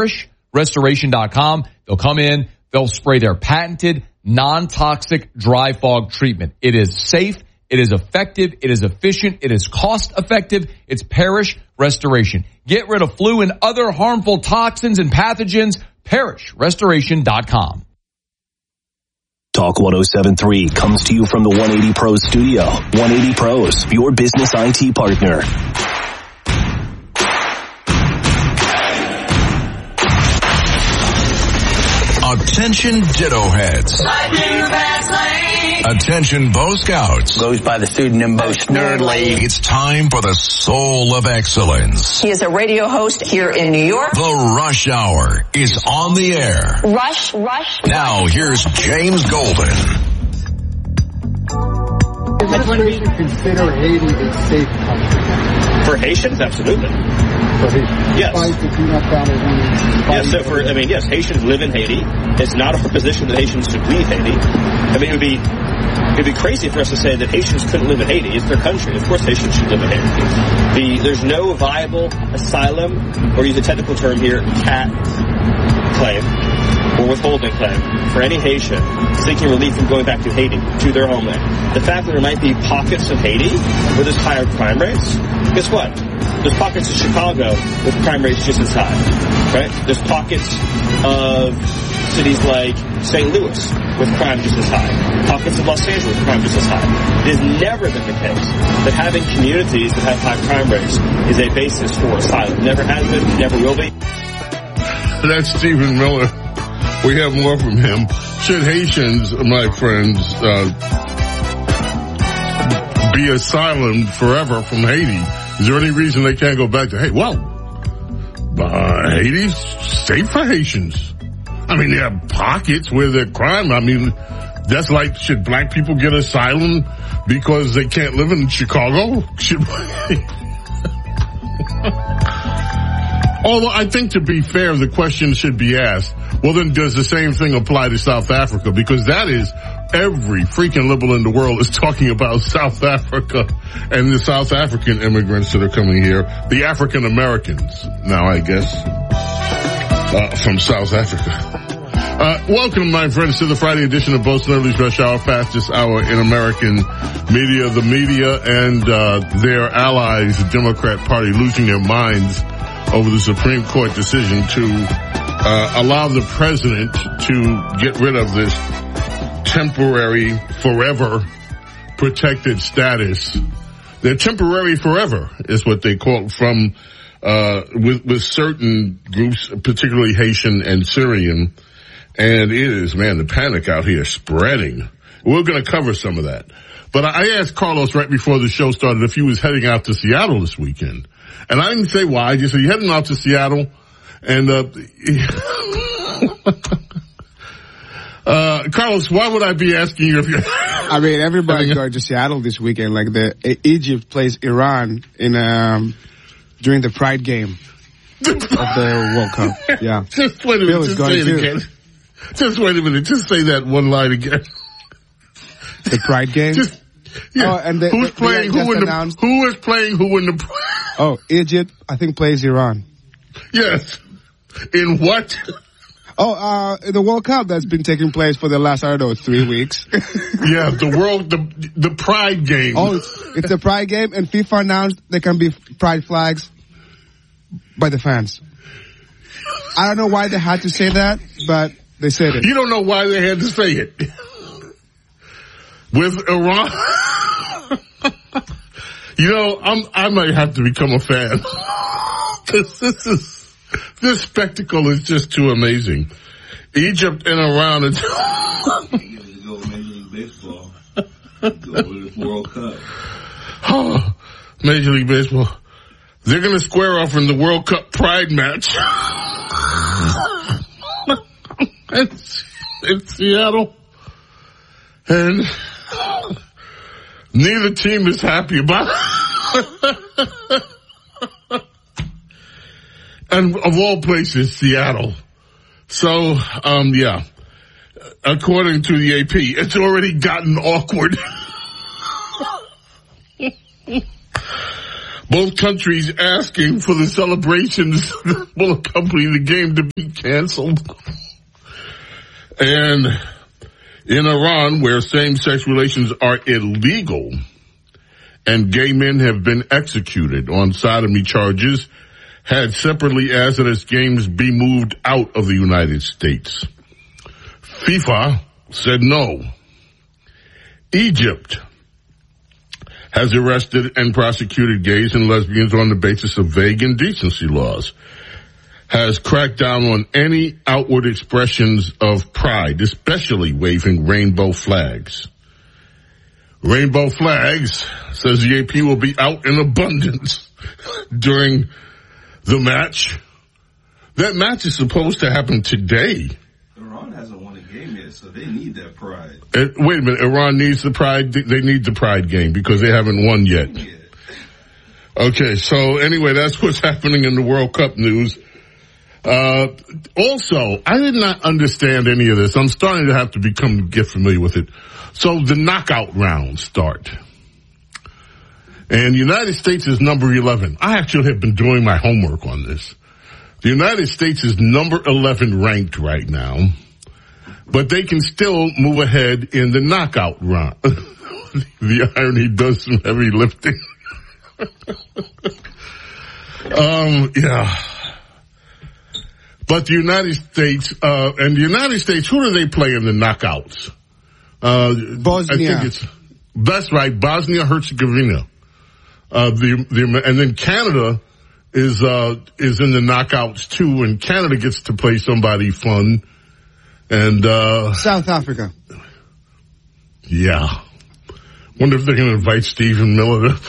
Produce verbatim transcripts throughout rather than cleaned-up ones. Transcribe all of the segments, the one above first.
parish restoration dot com. They'll come in. They'll spray their patented non-toxic dry fog treatment. It is safe. It is effective. It is efficient. It is cost effective. It's Parish Restoration. Get rid of flu and other harmful toxins and pathogens. parish restoration dot com. Talk one oh seven point three comes to you from the one eighty Pros studio. one eighty Pros, your business I T partner. Attention Ditto Heads. Attention Bo Scouts. Goes by the pseudonym Bo Snerdley. It's time for the Soul of Excellence. He is a radio host here in New York. The Rush Hour is on the air. Rush, rush. Now here's James Golden. Is we should consider Haiti a safe country? For Haitians, absolutely. For Haitians? Yes. Yes, so for, I mean, yes, Haitians live in Haiti. It's not our position that Haitians should leave Haiti. I mean, it would be, it would be crazy for us to say that Haitians couldn't live in Haiti. It's their country. Of course Haitians should live in Haiti. The, there's no viable asylum, or use a technical term here, C A T claim, or withholding claim, for any Haitian seeking relief from going back to Haiti, to their homeland. The fact that there might be pockets of Haiti where there's higher crime rates, guess what? There's pockets of Chicago with crime rates just as high, right? There's pockets of cities like Saint Louis with crime just as high. Pockets of Los Angeles with crime just as high. It has never been the case that having communities that have high crime rates is a basis for asylum. Never has been, never will be. That's Stephen Miller. We have more from him. Should Haitians, my friends, uh, be asylum forever from Haiti? Is there any reason they can't go back to Haiti? Well, uh, Haiti's safe for Haitians. I mean, there are pockets where there's crime. I mean, that's like, should black people get asylum because they can't live in Chicago? Should Although I think, to be fair, the question should be asked, well, then does the same thing apply to South Africa? Because that is, every freaking liberal in the world is talking about South Africa and the South African immigrants that are coming here, the African Americans now, I guess, uh, from South Africa. Uh, welcome, my friends, to the Friday edition of Bo Snerdley's Rush Hour, fastest hour in American media. The media and uh, their allies, the Democrat Party, losing their minds over the Supreme Court decision to uh, allow the president to get rid of this temporary, forever protected status. They're temporary forever is what they call it, from uh with, with certain groups, particularly Haitian and Syrian. And it is, man, the panic out here spreading. We're going to cover some of that. But I asked Carlos right before the show started if he was heading out to Seattle this weekend. And I didn't say why. I just said, you heading out to Seattle? And, uh, uh, Carlos, why would I be asking you if you're... I mean, everybody's going to Seattle this weekend. Like, the Egypt plays Iran in, um, during the Pride game of the World Cup. Yeah. Just wait a minute. Just say it too. again. Just wait a minute. Just say that one line again. The Pride game? Just, yeah. Oh, and the, Who's the, playing who in the, who is playing who in the... Oh, Egypt, I think, plays Iran. Yes. In what? Oh, uh, the World Cup that's been taking place for the last, I don't know, three weeks. Yeah, the world, the, the Pride game. Oh, it's, it's a Pride game, and FIFA announced there can be Pride flags by the fans. I don't know why they had to say that, but they said it. You don't know why they had to say it. With Iran, you know, I'm, I might have to become a fan. Cause this is, this spectacle is just too amazing. Egypt and Iran is... Go Major League Baseball. Go to the World Cup. Oh, Major League Baseball. They're gonna square off in the World Cup Pride match. it's, it's Seattle. And neither team is happy about it. And of all places, Seattle. So, um, yeah. According to the A P, it's already gotten awkward. Both countries asking for the celebrations that will accompany the game to be canceled. And in Iran, where same-sex relations are illegal and gay men have been executed on sodomy charges, had separately asked that its games be moved out of the United States. FIFA said no. Egypt has arrested and prosecuted gays and lesbians on the basis of vague indecency laws, has cracked down on any outward expressions of pride, especially waving rainbow flags. Rainbow flags, says the A P, will be out in abundance during the match. That match is supposed to happen today. Iran hasn't won a game yet, so they need that pride. Uh, wait a minute, Iran needs the pride. They need the pride game because they haven't won yet. Yeah. Okay, so anyway, that's what's happening in the World Cup news. Uh, also, I did not understand any of this. I'm starting to have to become, get familiar with it. So the knockout rounds start. And the United States is number eleven. I actually have been doing my homework on this. The United States is number eleven ranked right now, but they can still move ahead in the knockout round. The irony does some heavy lifting. um, yeah. But the United States, uh, and the United States, who do they play in the knockouts? Uh, Bosnia. I think it's, that's right, Bosnia-Herzegovina. Uh, the, the, and then Canada is, uh, is in the knockouts too, and Canada gets to play somebody fun. And, uh. South Africa. Yeah. Wonder if they're gonna invite Stephen Miller to.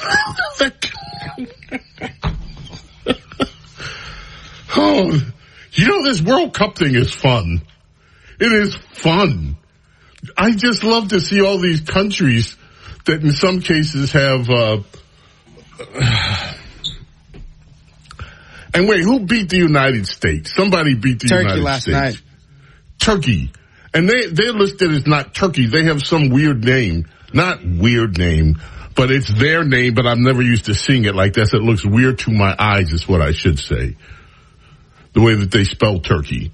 Oh, you know, this World Cup thing is fun. It is fun. I just love to see all these countries that in some cases have, uh, and wait, who beat the United States? Somebody beat the Turkey United last States. night. Turkey. And they, they're listed as not Turkey. They have some weird name. Not weird name, but it's their name, but I'm never used to seeing it like that. So it looks weird to my eyes is what I should say. The way that they spell Turkey.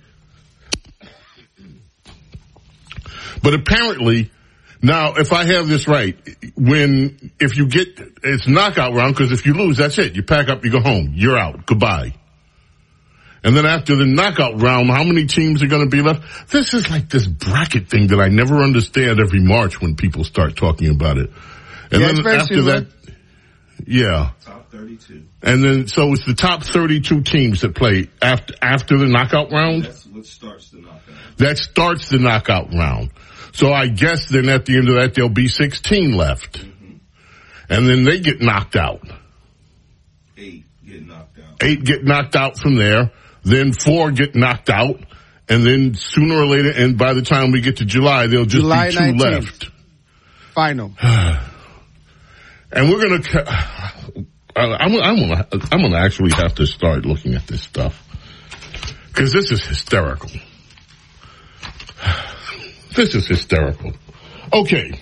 But apparently, now, if I have this right, when, if you get, it's knockout round, because if you lose, that's it. You pack up, you go home. You're out. Goodbye. And then after the knockout round, how many teams are going to be left? This is like this bracket thing that I never understand every March when people start talking about it. And yeah, then after that, yeah. Top thirty-two. And then, so it's the top thirty-two teams that play after, after the knockout round? That's what starts the knockout. That starts the knockout round. So I guess then at the end of that, there'll be sixteen left. Mm-hmm. And then they get knocked out. Eight get knocked out. Eight get knocked out from there. Then four get knocked out. And then sooner or later, and by the time we get to July, there'll just July be two nineteenth. left. Final. And we're going to, I'm, I'm going to, I'm going to actually have to start looking at this stuff. Because this is hysterical. This is hysterical. Okay.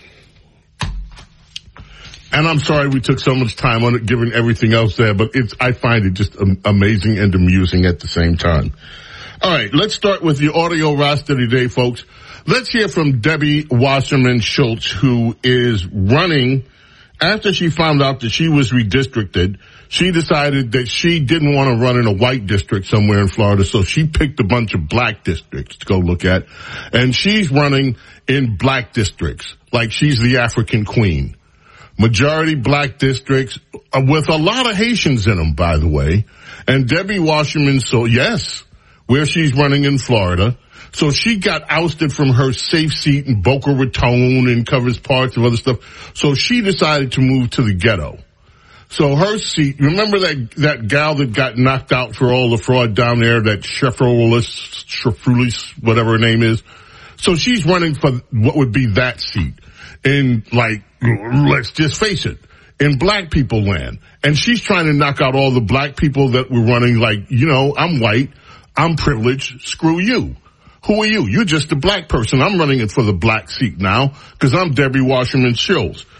And I'm sorry we took so much time on it, given everything else there, but it's, I find it just amazing and amusing at the same time. All right, let's start with the audio roster today, folks. Let's hear from Debbie Wasserman Schultz, who is running. After she found out that she was redistricted, she decided that she didn't want to run in a white district somewhere in Florida, so she picked a bunch of black districts to go look at. And she's running in black districts, like she's the African queen. Majority black districts, uh, with a lot of Haitians in them, by the way. And Debbie Wasserman, so yes, where she's running in Florida. So she got ousted from her safe seat in Boca Raton and covers parts of other stuff. So she decided to move to the ghetto. So her seat, remember that, that gal that got knocked out for all the fraud down there, that Shefrolis, Shefrulis, whatever her name is? So she's running for what would be that seat. In, like, let's just face it, in black people land. And she's trying to knock out all the black people that were running like, you know, I'm white, I'm privileged, screw you. Who are you? You're just a black person. I'm running it for the black seat now because I'm Debbie Wasserman Schultz.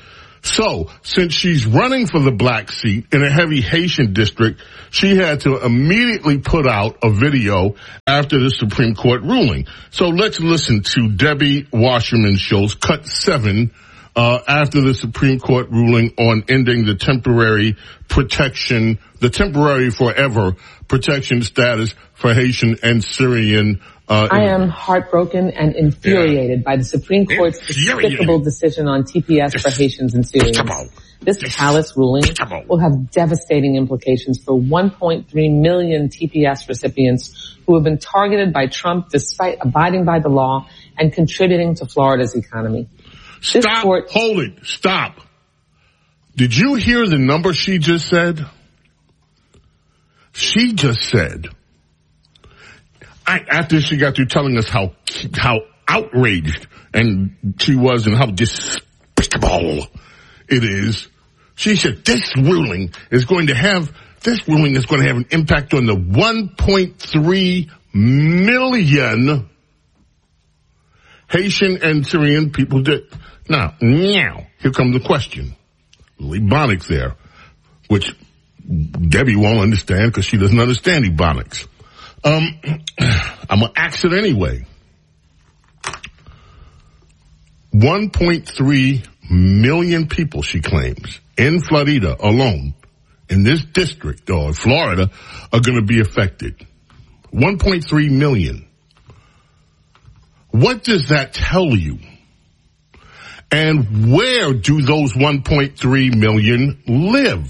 So, since she's running for the black seat in a heavy Haitian district, she had to immediately put out a video after the Supreme Court ruling. So let's listen to Debbie Wasserman Schultz, cut seven, uh, after the Supreme Court ruling on ending the temporary protection, the temporary forever protection status for Haitian and Syrian Uh, I am heartbroken and infuriated yeah. by the Supreme Court's despicable decision on T P S for Haitians and Syrians. This callous ruling will have devastating implications for one point three million T P S recipients who have been targeted by Trump despite abiding by the law and contributing to Florida's economy. Stop. This court- Hold it. Stop. Did you hear the number she just said? She just said, I, after she got through telling us how how outraged and she was and how despicable it is, she said this ruling is going to have this ruling is going to have an impact on the one point three million Haitian and Syrian people that now now here comes the question. Ebonics there, which Debbie won't understand because she doesn't understand Ebonics. Um, I'm going to ask it anyway. one point three million people, she claims, in Florida alone, in this district, or in Florida, are going to be affected. one point three million. What does that tell you? And where do those one point three million live?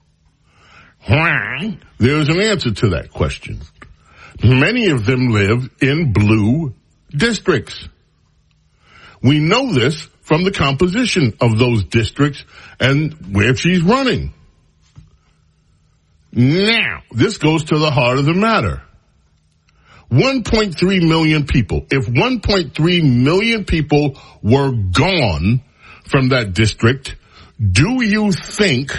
There's an answer to that question. Many of them live in blue districts. We know this from the composition of those districts and where she's running. Now, this goes to the heart of the matter. one point three million people. If one point three million people were gone from that district, do you think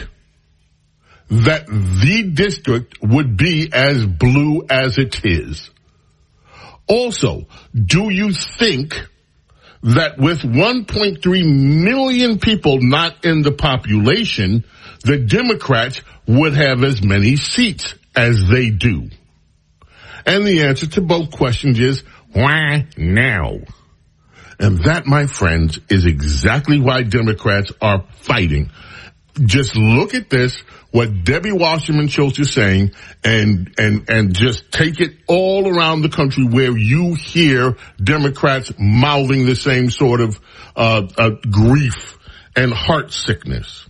that the district would be as blue as it is? Also, do you think that with one point three million people not in the population, the Democrats would have as many seats as they do? And the answer to both questions is, why now? And that, my friends, is exactly why Democrats are fighting. Just look at this, what Debbie Wasserman Schultz is saying, and, and, and just take it all around the country where you hear Democrats mouthing the same sort of, uh, uh, grief and heart sickness.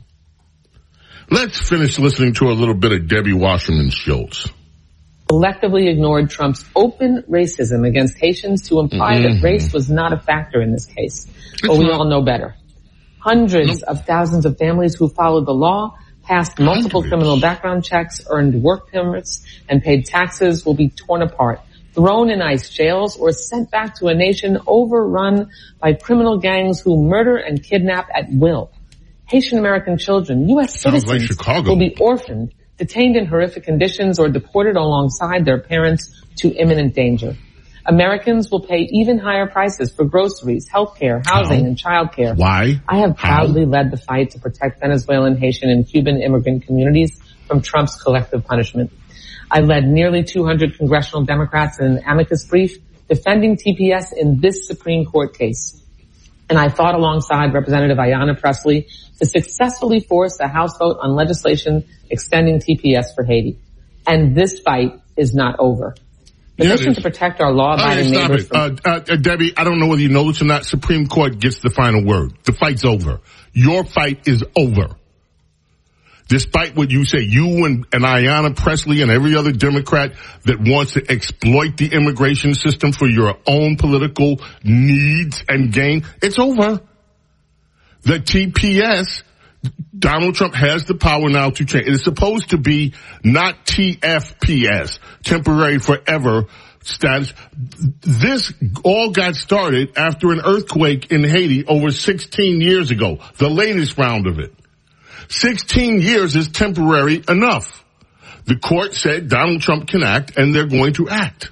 Let's finish listening to a little bit of Debbie Wasserman Schultz. Collectively ignored Trump's open racism against Haitians to imply mm-hmm. that race was not a factor in this case. It's but we not. all know better. Hundreds nope. of thousands of families who followed the law, passed multiple Hundreds. criminal background checks, earned work permits, and paid taxes will be torn apart, thrown in ICE jails, or sent back to a nation overrun by criminal gangs who murder and kidnap at will. Haitian American children, U S Sounds citizens, like will be orphaned, detained in horrific conditions, or deported alongside their parents to imminent danger. Americans will pay even higher prices for groceries, healthcare, housing, How? and childcare. Why? I have proudly How? led the fight to protect Venezuelan, Haitian, and Cuban immigrant communities from Trump's collective punishment. I led nearly two hundred congressional Democrats in an amicus brief defending T P S in this Supreme Court case. And I fought alongside Representative Ayanna Pressley to successfully force a House vote on legislation extending T P S for Haiti. And this fight is not over. The yeah, mission to protect our law-abiding oh, neighbors. From- uh, uh, Debbie, I don't know whether you know this or not. Supreme Court gets the final word. The fight's over. Your fight is over. Despite what you say, you and, and Ayanna Pressley and every other Democrat that wants to exploit the immigration system for your own political needs and gain, it's over. The T P S, Donald Trump has the power now to change. It is supposed to be not T F P S, temporary forever status. This all got started after an earthquake in Haiti over sixteen years ago, the latest round of it. sixteen years is temporary enough. The court said Donald Trump can act, and they're going to act.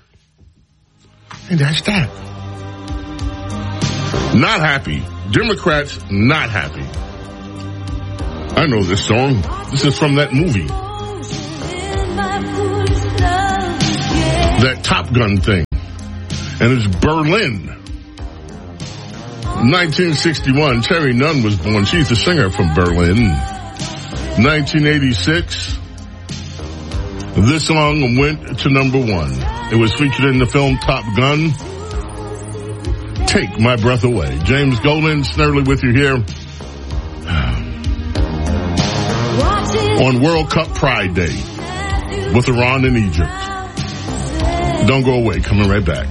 And that's that. Not happy. Democrats not happy. I know this song. This is from that movie. That Top Gun thing. And it's Berlin. nineteen sixty-one, Terry Nunn was born. She's the singer from Berlin. nineteen eighty-six, this song went to number one. It was featured in the film Top Gun. Take My Breath Away. James Golden, Snerdley with you here on World Cup Pride Day with Iran and Egypt. Don't go away. Coming right back.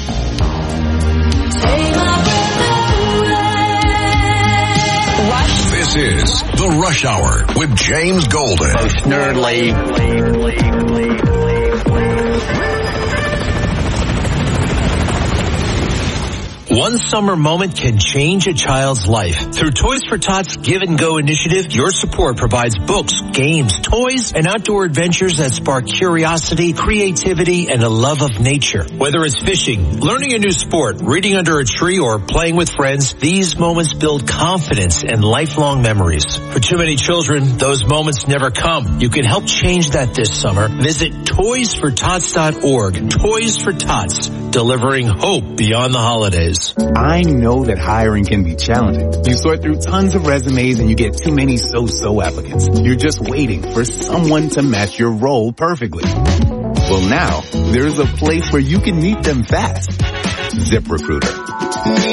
This is The Rush Hour with James Golden. Most nerdly. One summer moment can change a child's life. Through Toys for Tots Give and Go initiative, your support provides books, games, toys, and outdoor adventures that spark curiosity, creativity, and a love of nature. Whether it's fishing, learning a new sport, reading under a tree, or playing with friends, these moments build confidence and lifelong memories. For too many children, those moments never come. You can help change that this summer. Visit toys for tots dot org. Toys for Tots, delivering hope beyond the holidays. I know that hiring can be challenging. You sort through tons of resumes and you get too many so-so applicants. You're just waiting for someone to match your role perfectly. Well, now, there's a place where you can meet them fast. ZipRecruiter.